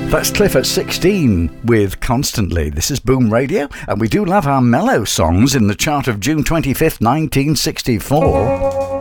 That's Cliff at 16 with Constantly. This is Boom Radio, and we do love our mellow songs in the chart of June 25th, 1964.